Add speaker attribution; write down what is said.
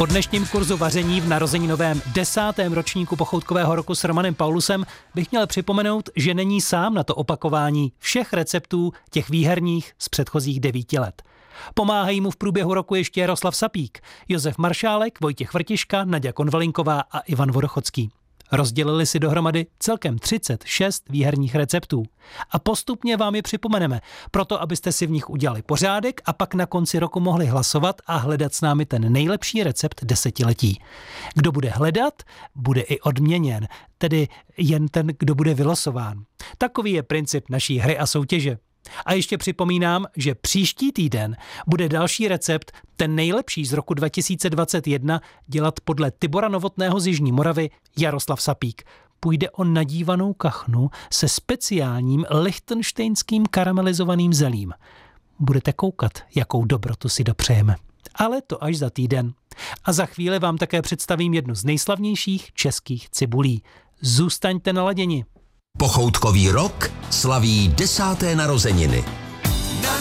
Speaker 1: Po dnešním kurzu vaření v narozeninovém 10. ročníku pochoutkového roku s Romanem Paulusem bych měl připomenout, že není sám na to opakování všech receptů těch výherních z předchozích 9 let. Pomáhají mu v průběhu roku ještě Jaroslav Sapík, Josef Maršálek, Vojtěch Vrtiška, Naďa Konvalinková a Ivan Vodochodský. Rozdělili si dohromady celkem 36 výherních receptů. A postupně vám je připomeneme, proto abyste si v nich udělali pořádek a pak na konci roku mohli hlasovat a hledat s námi ten nejlepší recept desetiletí. Kdo bude hledat, bude i odměněn, tedy jen ten, kdo bude vylosován. Takový je princip naší hry a soutěže. A ještě připomínám, že příští týden bude další recept, ten nejlepší z roku 2021, dělat podle Tibora Novotného z Jižní Moravy Jaroslav Sapík. Půjde o nadívanou kachnu se speciálním lichtenštejnským karamelizovaným zelím. Budete koukat, jakou dobrotu si dopřejeme. Ale to až za týden. A za chvíli vám také představím jednu z nejslavnějších českých cibulí. Zůstaňte naladěni.
Speaker 2: Pochoutkový rok slaví 10. narozeniny.